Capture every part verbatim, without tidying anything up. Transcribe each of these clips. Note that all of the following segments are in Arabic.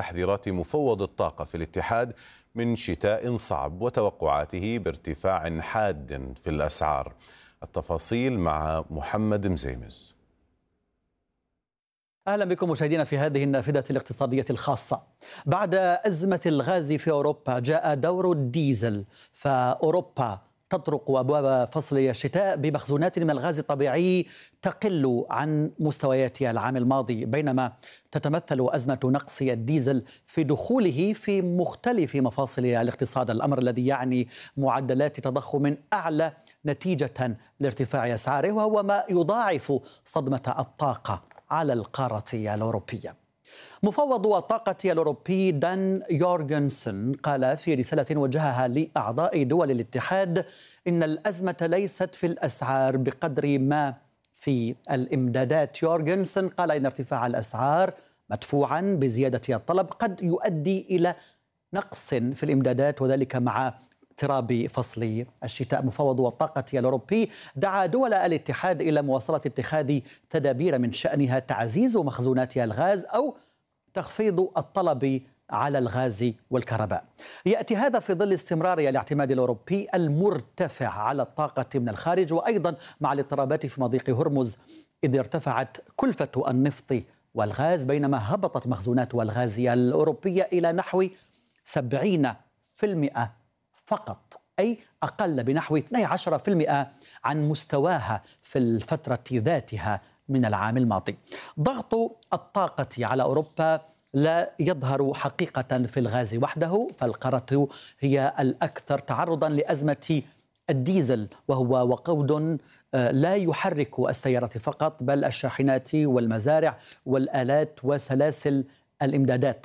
تحذيرات مفوض الطاقة في الاتحاد من شتاء صعب وتوقعاته بارتفاع حاد في الأسعار. التفاصيل مع محمد مزيمز. أهلا بكم مشاهدينا في هذه النافذة الاقتصادية الخاصة. بعد أزمة الغاز في أوروبا جاء دور الديزل، فأوروبا تطرق أبواب فصل الشتاء بمخزونات من الغاز الطبيعي تقل عن مستوياتها العام الماضي، بينما تتمثل أزمة نقص الديزل في دخوله في مختلف مفاصل الاقتصاد، الأمر الذي يعني معدلات تضخم أعلى نتيجة لارتفاع أسعاره، وهو ما يضاعف صدمة الطاقة على القارة الأوروبية. مفوض الطاقة الأوروبي دان يورغنسن قال في رسالة وجهها لأعضاء دول الاتحاد إن الأزمة ليست في الأسعار بقدر ما في الإمدادات. يورغنسن قال إن ارتفاع الأسعار مدفوعا بزيادة الطلب قد يؤدي إلى نقص في الإمدادات، وذلك مع اقتراب فصل الشتاء. مفوض الطاقة الأوروبي دعا دول الاتحاد إلى مواصلة اتخاذ تدابير من شأنها تعزيز مخزونات الغاز أو تخفيض الطلب على الغاز والكهرباء. يأتي هذا في ظل استمرار الاعتماد الأوروبي المرتفع على الطاقة من الخارج، وأيضا مع الاضطرابات في مضيق هرمز، إذ ارتفعت كلفة النفط والغاز، بينما هبطت مخزونات الغاز الأوروبية إلى نحو سبعين بالمئة فقط، أي أقل بنحو اثني عشر بالمئة عن مستواها في الفترة ذاتها من العام الماضي. ضغط الطاقة على أوروبا لا يظهر حقيقة في الغاز وحده، فالقارة هي الأكثر تعرضا لأزمة الديزل، وهو وقود لا يحرك السيارات فقط بل الشاحنات والمزارع والآلات وسلاسل الإمدادات،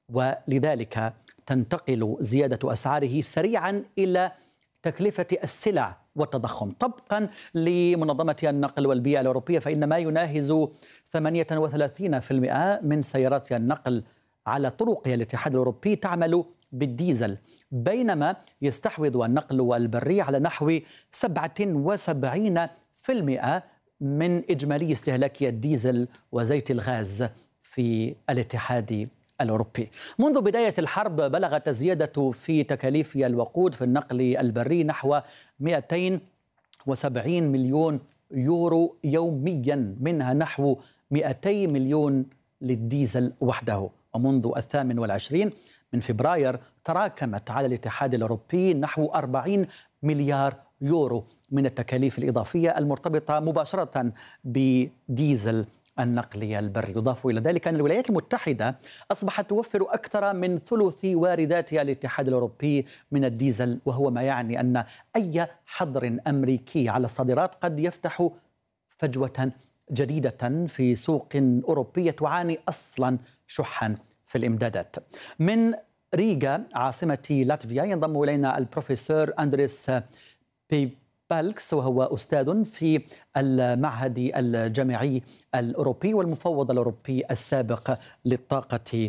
ولذلك تنتقل زيادة أسعاره سريعا إلى تكلفة السلع والتضخم. طبقا لمنظمة النقل والبيئة الأوروبية، فإن ما يناهز ثمانية وثلاثين بالمئة من سيارات النقل على طرق الاتحاد الأوروبي تعمل بالديزل، بينما يستحوذ النقل البري على نحو سبعة وسبعين بالمئة من إجمالي استهلاك الديزل وزيت الغاز في الاتحاد الأوروبي. منذ بداية الحرب بلغت الزيادة في تكاليف الوقود في النقل البري نحو مئتين وسبعين مليون يورو يوميا، منها نحو مئتي مليون للديزل وحده. ومنذ الثامن والعشرين من فبراير تراكمت على الاتحاد الأوروبي نحو أربعين مليار يورو من التكاليف الإضافية المرتبطة مباشرة بديزل النقل البري. يضاف إلى ذلك أن الولايات المتحدة أصبحت توفر أكثر من ثلث واردات الاتحاد الأوروبي من الديزل، وهو ما يعني أن أي حظر أمريكي على الصادرات قد يفتح فجوة جديدة في سوق أوروبية تعاني أصلا شحا في الإمدادات. من ريغا عاصمة لاتفيا ينضم إلينا البروفيسور أندريس بي بالكس، وهو أستاذ في المعهد الجامعي الأوروبي والمفوض الأوروبي السابق للطاقة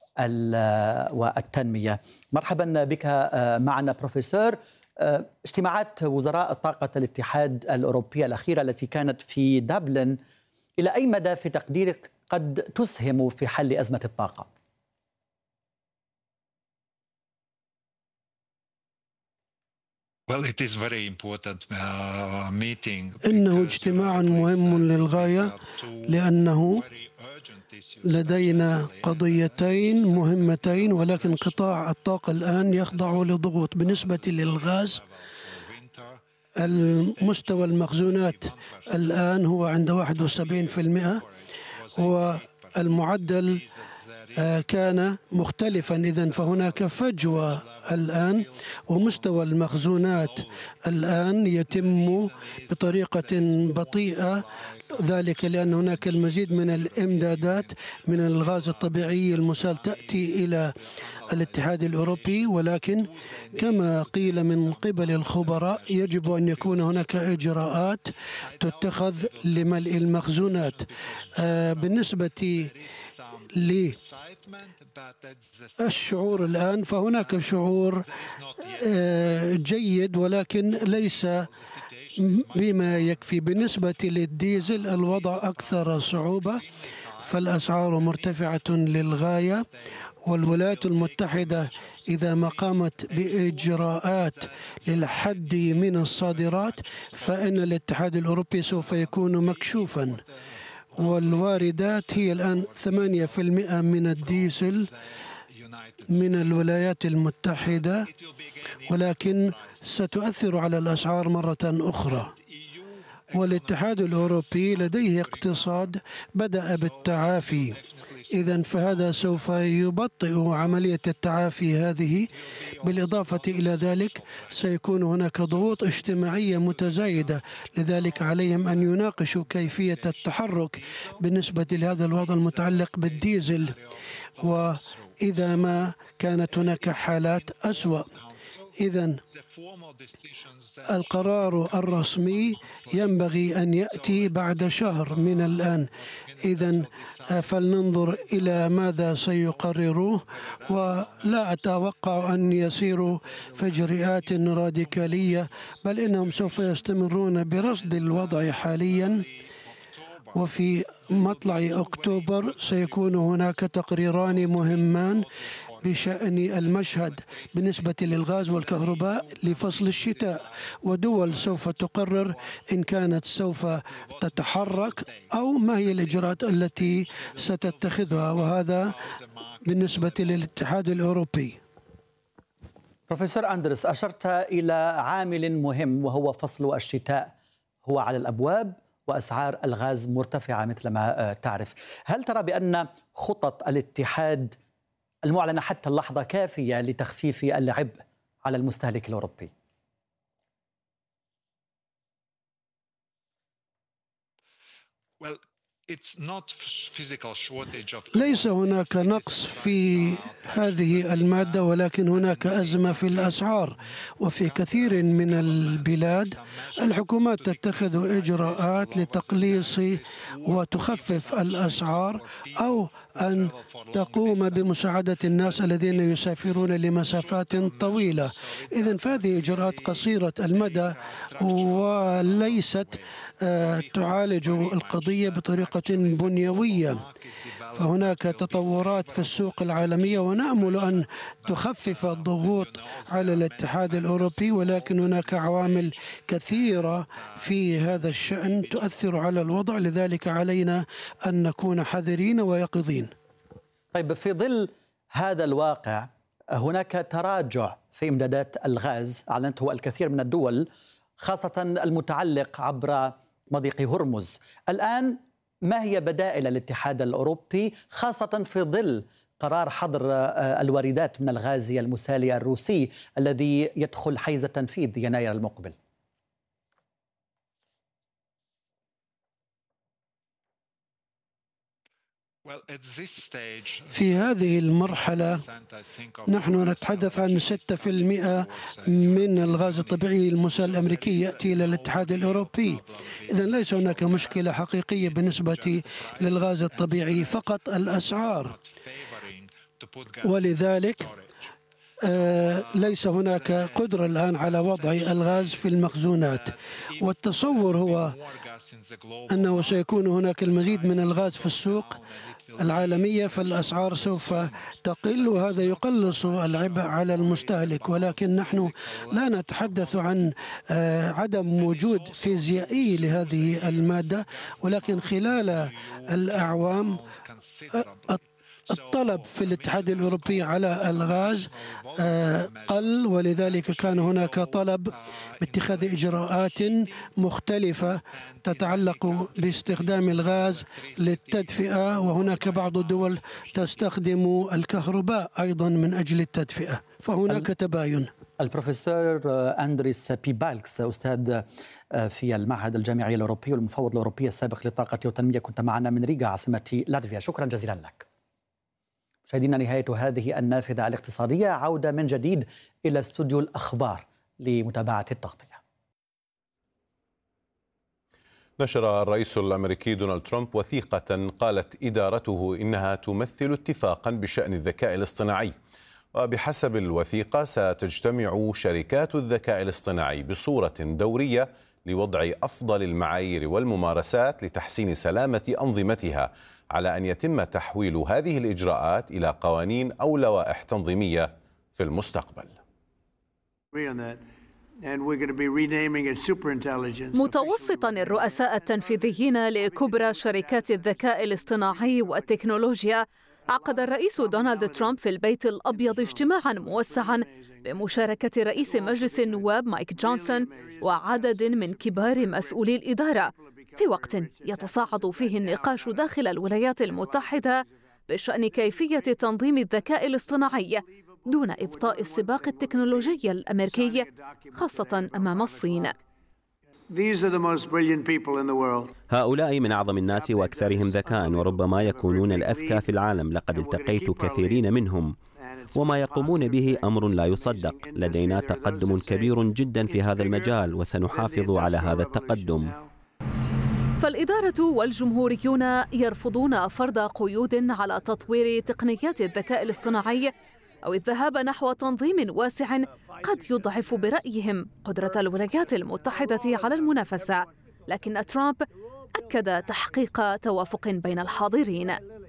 والتنمية. مرحبا بك معنا بروفيسور. اجتماعات وزراء طاقة الاتحاد الأوروبي الأخيرة التي كانت في دبلن إلى أي مدى في تقديرك قد تسهم في حل أزمة الطاقة؟ إنه اجتماع مهم للغاية، لأنه لدينا قضيتين مهمتين، ولكن قطاع الطاقة الآن يخضع لضغوط. بالنسبة للغاز، المستوى المخزونات الآن هو عند واحد وسبعين بالمئة، والمعدل كان مختلفا، إذن فهناك فجوة الآن، ومستوى المخزونات الآن يتم بطريقة بطيئة، ذلك لأن هناك المزيد من الإمدادات من الغاز الطبيعي المسال تأتي إلى الاتحاد الأوروبي، ولكن كما قيل من قبل الخبراء يجب أن يكون هناك إجراءات تتخذ لملء المخزونات. بالنسبة للشعور الآن فهناك شعور جيد، ولكن ليس بما يكفي. بالنسبة للديزل الوضع أكثر صعوبة، فالأسعار مرتفعة للغاية، والولايات المتحدة إذا ما قامت بإجراءات للحد من الصادرات فإن الاتحاد الأوروبي سوف يكون مكشوفا. والواردات هي الآن ثمانية بالمئة من الديزل من الولايات المتحدة، ولكن ستؤثر على الأسعار مرة أخرى. والاتحاد الأوروبي لديه اقتصاد بدأ بالتعافي، إذن فهذا سوف يبطئ عملية التعافي هذه. بالإضافة إلى ذلك سيكون هناك ضغوط اجتماعية متزايدة، لذلك عليهم أن يناقشوا كيفية التحرك بالنسبة لهذا الوضع المتعلق بالديزل، وإذا ما كانت هناك حالات أسوأ. إذن القرار الرسمي ينبغي أن يأتي بعد شهر من الآن. إذن فلننظر إلى ماذا سيقرروه، ولا أتوقع أن يسيروا في إجراءات راديكالية، بل إنهم سوف يستمرون برصد الوضع حاليا. وفي مطلع أكتوبر سيكون هناك تقريران مهمان بشأن المشهد بالنسبة للغاز والكهرباء لفصل الشتاء، ودول سوف تقرر إن كانت سوف تتحرك أو ما هي الإجراءات التي ستتخذها، وهذا بالنسبة للاتحاد الأوروبي. بروفيسور أندرس، أشرت إلى عامل مهم وهو فصل الشتاء، هو على الأبواب وأسعار الغاز مرتفعة مثل ما تعرف. هل ترى بأن خطط الاتحاد المعلنة حتى اللحظة كافية لتخفيف العبء على المستهلك الأوروبي؟ Well, it's not physical shortage of ليس هناك نقص في هذه المادة، ولكن هناك أزمة في الأسعار. وفي كثير من البلاد الحكومات تتخذ إجراءات لتقليص وتخفف الأسعار، أو أن تقوم بمساعدة الناس الذين يسافرون لمسافات طويلة. إذن فهذه إجراءات قصيرة المدى وليست تعالج القضية بطريقة بنيوية. فهناك تطورات في السوق العالمية، ونأمل أن تخفف الضغوط على الاتحاد الأوروبي، ولكن هناك عوامل كثيرة في هذا الشأن تؤثر على الوضع، لذلك علينا أن نكون حذرين ويقظين. طيب، في ظل هذا الواقع هناك تراجع في إمدادات الغاز أعلنته الكثير من الدول، خاصة المتعلق عبر مضيق هرمز. الآن ما هي بدائل الاتحاد الأوروبي، خاصة في ظل قرار حظر الواردات من الغاز المسالي الروسي الذي يدخل حيز التنفيذ يناير المقبل؟ في هذه المرحلة نحن نتحدث عن ستة بالمئة من الغاز الطبيعي المسال الأمريكي يأتي إلى الاتحاد الأوروبي. إذن ليس هناك مشكلة حقيقية بالنسبة للغاز الطبيعي، فقط الأسعار. ولذلك آه ليس هناك قدرة الآن على وضع الغاز في المخزونات، والتصور هو أنه سيكون هناك المزيد من الغاز في السوق العالمية، فالأسعار سوف تقل، وهذا يقلص العبء على المستهلك. ولكن نحن لا نتحدث عن آه عدم وجود فيزيائي لهذه المادة، ولكن خلال الأعوام آه الطلب في الاتحاد الأوروبي على الغاز قل، ولذلك كان هناك طلب باتخاذ إجراءات مختلفة تتعلق باستخدام الغاز للتدفئة، وهناك بعض الدول تستخدم الكهرباء أيضا من أجل التدفئة، فهناك تباين. البروفيسور أندريس بيبالكس، أستاذ في المعهد الجامعي الأوروبي والمفوض الأوروبي السابق للطاقة والتنمية، كنت معنا من ريغا عاصمة لاتفيا، شكرا جزيلا لك. مشاهدينا، نهاية هذه النافذة الاقتصادية، عودة من جديد إلى استوديو الأخبار لمتابعة التغطية. نشر الرئيس الأمريكي دونالد ترامب وثيقة قالت إدارته إنها تمثل اتفاقا بشأن الذكاء الاصطناعي، وبحسب الوثيقة ستجتمع شركات الذكاء الاصطناعي بصورة دورية لوضع أفضل المعايير والممارسات لتحسين سلامة أنظمتها على أن يتم تحويل هذه الإجراءات إلى قوانين أو لوائح تنظيمية في المستقبل. متوسطا الرؤساء التنفيذيين لكبرى شركات الذكاء الاصطناعي والتكنولوجيا، عقد الرئيس دونالد ترامب في البيت الأبيض اجتماعا موسعا بمشاركة رئيس مجلس النواب مايك جونسون وعدد من كبار مسؤولي الإدارة، في وقت يتصاعد فيه النقاش داخل الولايات المتحدة بشأن كيفية تنظيم الذكاء الاصطناعي دون إبطاء السباق التكنولوجي الأمريكي، خاصة أمام الصين. هؤلاء من أعظم الناس وأكثرهم ذكاء، وربما يكونون الأذكى في العالم. لقد التقيت كثيرين منهم، وما يقومون به أمر لا يصدق. لدينا تقدم كبير جدا في هذا المجال، وسنحافظ على هذا التقدم. فالإدارة والجمهوريون يرفضون فرض قيود على تطوير تقنيات الذكاء الاصطناعي أو الذهاب نحو تنظيم واسع قد يضعف برأيهم قدرة الولايات المتحدة على المنافسة، لكن ترامب أكد تحقيق توافق بين الحاضرين.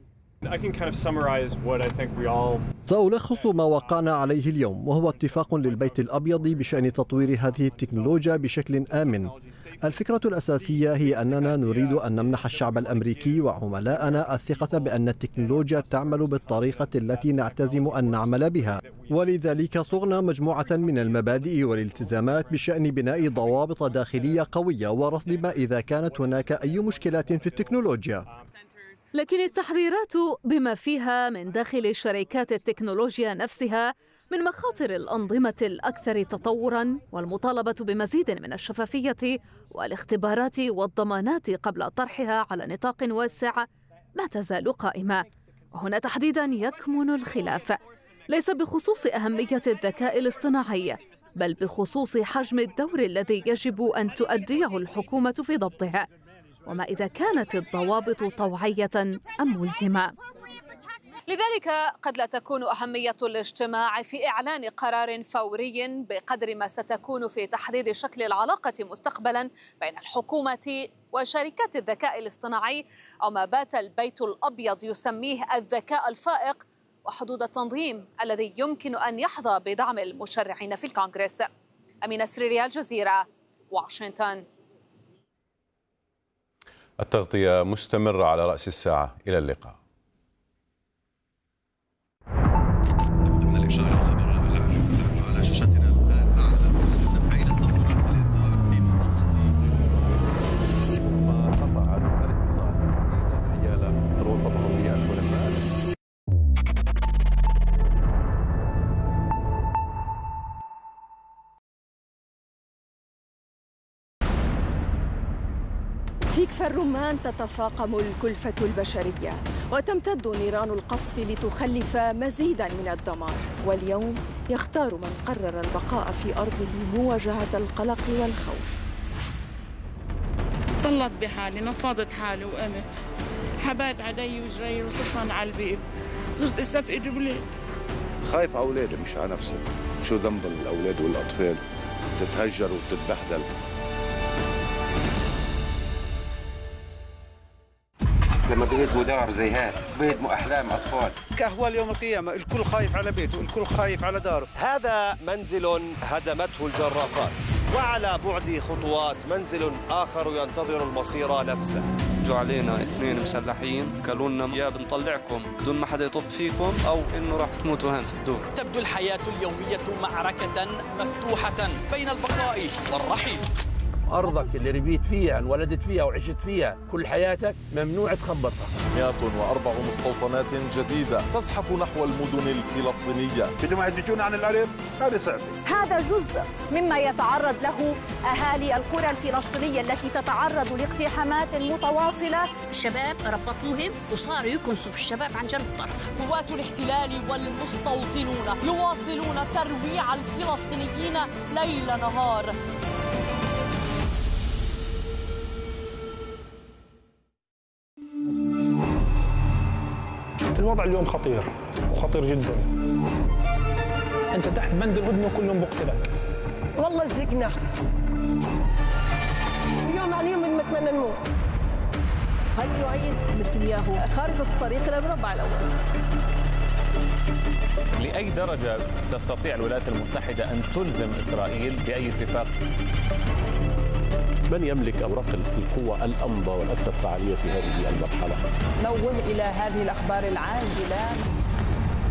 سألخص ما وقعنا عليه اليوم، وهو اتفاق للبيت الأبيض بشأن تطوير هذه التكنولوجيا بشكل آمن. الفكرة الأساسية هي أننا نريد أن نمنح الشعب الأمريكي وعملاءنا الثقة بأن التكنولوجيا تعمل بالطريقة التي نعتزم أن نعمل بها، ولذلك صغنا مجموعة من المبادئ والالتزامات بشأن بناء ضوابط داخلية قوية ورصد ما إذا كانت هناك أي مشكلات في التكنولوجيا. لكن التحذيرات بما فيها من داخل شركات التكنولوجيا نفسها من مخاطر الأنظمة الأكثر تطوراً والمطالبة بمزيد من الشفافية والاختبارات والضمانات قبل طرحها على نطاق واسع ما تزال قائمة. وهنا تحديداً يكمن الخلاف، ليس بخصوص أهمية الذكاء الاصطناعي، بل بخصوص حجم الدور الذي يجب أن تؤديه الحكومة في ضبطها، وما إذا كانت الضوابط طوعية أم ملزمة. لذلك قد لا تكون أهمية الاجتماع في إعلان قرار فوري بقدر ما ستكون في تحديد شكل العلاقة مستقبلا بين الحكومة وشركات الذكاء الاصطناعي، أو ما بات البيت الأبيض يسميه الذكاء الفائق، وحدود التنظيم الذي يمكن أن يحظى بدعم المشرعين في الكونغرس. أمينة سريري، الجزيرة، واشنطن. التغطية مستمرة على رأس الساعة. إلى اللقاء. من الإشارة الخبر على شاشتنا الآن، أعلن المتحدث تفعيل صفارات الإنذار في منطقة ما قطعت الاتصال حيال وصفهم بها الحلفاء. في كفر الرمان تتفاقم الكلفة البشرية وتمتد نيران القصف لتخلف مزيدا من الدمار، واليوم يختار من قرر البقاء في أرضه مواجهة القلق والخوف. طلعت بحالي، نفضت حالي وقمت، حبيت علي وجري وصرنا على البيب، صرت استفقد بليل. خايف على أولادي مش على نفسي، شو ذنب الأولاد والأطفال تتهجر وتتبهدل. لما بيهدموا دار زي هاد بيهدموا أحلام أطفال. كأهوال يوم القيامة، الكل خايف على بيته، الكل خايف على داره. هذا منزل هدمته الجرافات، وعلى بعد خطوات منزل آخر ينتظر المصير نفسه. جو علينا اثنين مسلحين قالوا لنا يا بنطلعكم بدون ما حدا يطب فيكم أو إنه راح تموتوا هان في الدور. تبدو الحياة اليومية معركة مفتوحة بين البقاء والرحيل. أرضك اللي ربيت فيها انولدت فيها وعشت فيها كل حياتك ممنوع تخبطها. مئة وأربع مستوطنات جديدة تزحف نحو المدن الفلسطينية. بدهم يهدجون عن الأرض، هذا صعب. هذا جزء مما يتعرض له أهالي القرى الفلسطينية التي تتعرض لاقتحامات متواصلة. الشباب ربطوهم وصاروا يكنسوا في الشباب عن جنب الطرف. قوات الاحتلال والمستوطنون يواصلون ترويع الفلسطينيين ليل نهار. الوضع اليوم خطير وخطير جدا. انت تحت بند الهدنه كلهم بقتلك. والله زقنا يوم عن يوم بنتمنى نموت. هل يعيد نتنياهو خارطة الطريق إلى المربع الأول؟ لأي درجة تستطيع الولايات المتحدة أن تلزم إسرائيل بأي اتفاق؟ من يملك أوراق القوة الأمضى والأكثر فعالية في هذه المرحلة؟ نوه إلى هذه الأخبار العاجلة.